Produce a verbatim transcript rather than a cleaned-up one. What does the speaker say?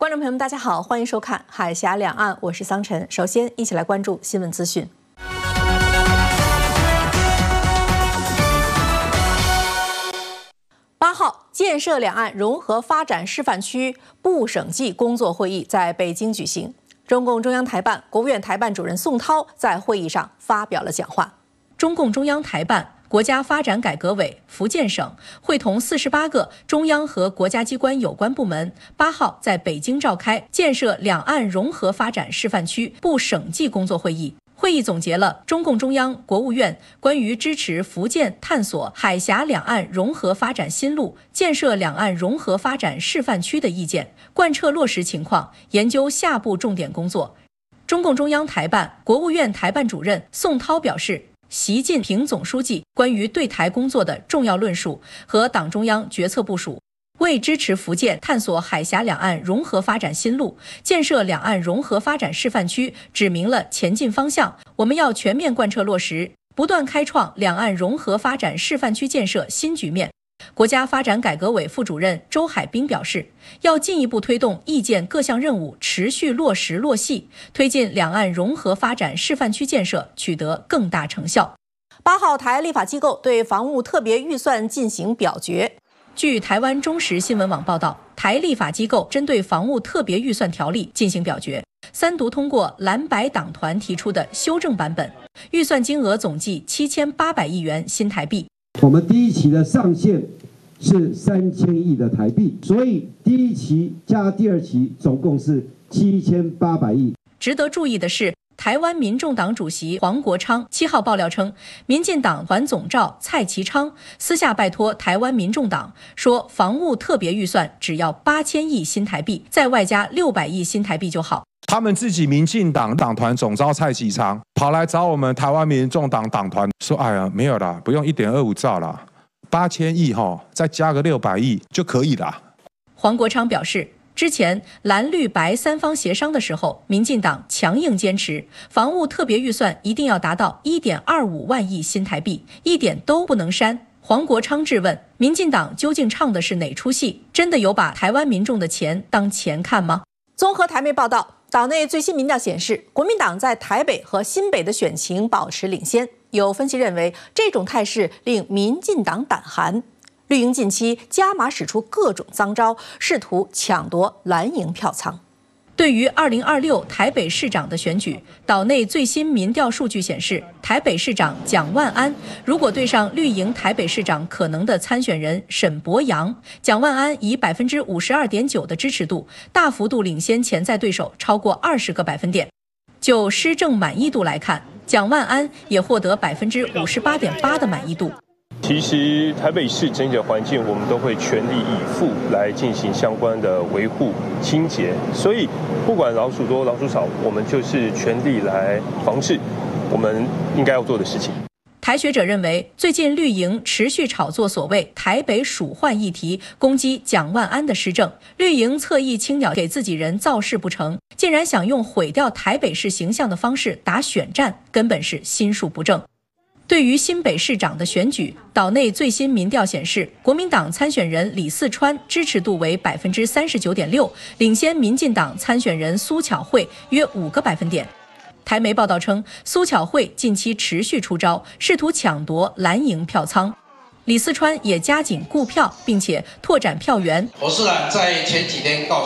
观众朋友们，大家好，欢迎收看《海峡两岸》，我是桑晨。首先，一起来关注新闻资讯。八号，建设两岸融合发展示范区部省际工作会议在北京举行。中共中央台办、国务院台办主任宋涛在会议上发表了讲话。中共中央台办、国家发展改革委、福建省会同四十八个中央和国家机关有关部门，八号在北京召开建设两岸融合发展示范区部省际工作会议。会议总结了中共中央、国务院关于支持福建探索海峡两岸融合发展新路、建设两岸融合发展示范区的意见，贯彻落实情况，研究下步重点工作。中共中央台办、国务院台办主任宋涛表示，习近平总书记关于对台工作的重要论述和党中央决策部署，为支持福建探索海峡两岸融合发展新路、建设两岸融合发展示范区指明了前进方向。我们要全面贯彻落实，不断开创两岸融合发展示范区建设新局面。国家发展改革委副主任周海滨表示，要进一步推动意见各项任务持续落实落细，推进两岸融合发展示范区建设取得更大成效。八号，台立法机构对房屋特别预算进行表决。据台湾中时新闻网报道，台立法机构针对房屋特别预算条例进行表决，三读通过蓝白党团提出的修正版本，预算金额总计七千八百亿元新台币。 我们第一期的上限是三千亿的台币，所以第一期加第二期总共是七千八百亿。 值得注意的是，台湾民众党主席黄国昌七号爆料称，民进党团总召蔡其昌私下拜托台湾民众党说，房屋特别预算只要八千亿新台币，再外加六百亿新台币就好。 他们自己民进党党团总召蔡其昌跑来找我们台湾民众党党团说，哎呀，没有啦，不用一点二五兆啦，八千亿哈，再加个六百亿就可以啦。 黄国昌表示，之前蓝绿白三方协商的时候，民进党强硬坚持房屋特别预算一定要达到 一点二五万亿新台币，一点都不能删。黄国昌质问，民进党究竟唱的是哪出戏？真的有把台湾民众的钱当钱看吗？综合台媒报道，岛内最新民调显示，国民党在台北和新北的选情保持领先。有分析认为，这种态势令民进党胆寒。绿营近期加码使出各种脏招，试图抢夺蓝营票仓。对于二零二六台北市长的选举，岛内最新民调数据显示，台北市长蒋万安如果对上绿营台北市长可能的参选人沈伯洋，蒋万安以百分之五十二点九的支持度，大幅度领先潜在对手超过二十个百分点。就施政满意度来看，蒋万安也获得百分之五十八点八的满意度。 其实台北市整体的环境，我们都会全力以赴来进行相关的维护清洁，所以不管老鼠多老鼠少，我们就是全力来防治我们应该要做的事情。 台学者认为，最近绿营持续炒作所谓台北鼠患议题，攻击蒋万安的施政，绿营侧翼青鸟给自己人造势不成，竟然想用毁掉台北市形象的方式打选战，根本是心术不正。对于新北市长的选举，岛内最新民调显示，国民党参选人李四川支持度为百分之三十九点六，领先民进党参选人苏巧慧约五个百分点。台媒报道称，苏巧慧近期持续出招，试图抢夺蓝营票仓。李四川也加紧顾票，并且拓展票源。 侯世兰在前几天告